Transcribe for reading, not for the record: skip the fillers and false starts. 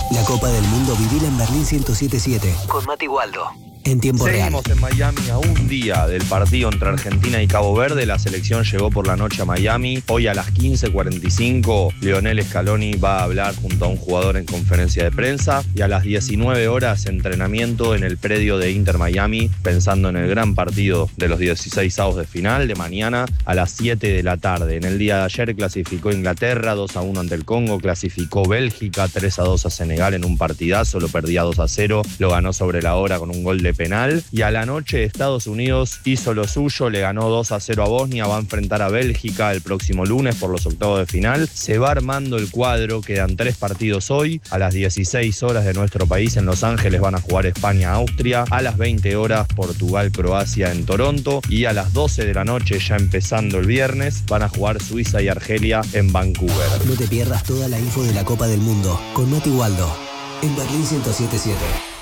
La Copa del Mundo vivila en Berlín 107.7 con Mati Waldo. En tiempo real. Seguimos en Miami a un día del partido entre Argentina y Cabo Verde. La selección llegó por la noche a Miami. Hoy a las 15:45 Lionel Scaloni va a hablar junto a un jugador en conferencia de prensa. Y a las 19 horas entrenamiento en el predio de Inter Miami, pensando en el gran partido de los 16avos de final de mañana a las 7 de la tarde. En el día de ayer clasificó Inglaterra 2-1 ante el Congo, clasificó Bélgica 3-2 a Senegal en un partidazo, lo perdía 2-0, lo ganó sobre la hora con un gol de penal. Y a la noche Estados Unidos hizo lo suyo, le ganó 2-0 a Bosnia, va a enfrentar a Bélgica el próximo lunes por los octavos de final. Se va armando el cuadro, quedan 3 partidos hoy. A las 16 horas de nuestro país en Los Ángeles van a jugar España-Austria, a las 20 horas Portugal-Croacia en Toronto y a las 12 de la noche, ya empezando el viernes, van a jugar Suiza y Argelia en Vancouver. No te pierdas toda la info de la Copa del Mundo con Mati Waldo en Berlín 107.7.